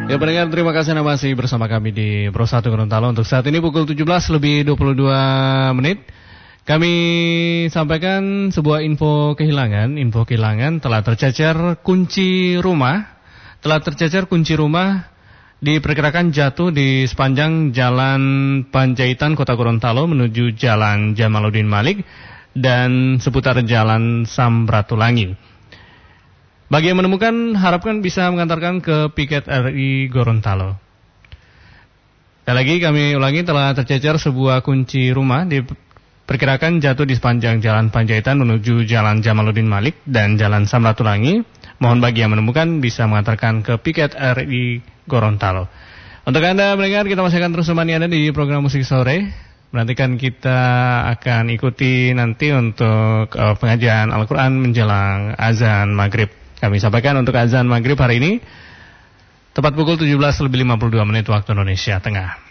Ya pendengar, terima kasih Anda masih bersama kami di Pro 1 Gorontalo. Untuk saat ini pukul 17:22 menit. Kami sampaikan sebuah info kehilangan. Info kehilangan telah tercecer kunci rumah. Diperkirakan jatuh di sepanjang Jalan Panjaitan Kota Gorontalo menuju Jalan Jamaluddin Malik dan seputar Jalan Samratulangi. Bagi yang menemukan, harapkan bisa mengantarkan ke Piket RI Gorontalo. Sekali lagi kami ulangi, telah tercecer sebuah kunci rumah diperkirakan jatuh di sepanjang Jalan Panjaitan menuju Jalan Jamaluddin Malik dan Jalan Samratulangi. Mohon bagi yang menemukan bisa mengantarkan ke Piket RI Gorontalo. Untuk Anda mendengar, kita masih akan terus menemani Anda di program Musik Sore. Nantikan kita akan ikuti nanti untuk pengajian Al-Quran menjelang azan maghrib. Kami sampaikan untuk azan maghrib hari ini tepat pukul 17:52 waktu Indonesia Tengah.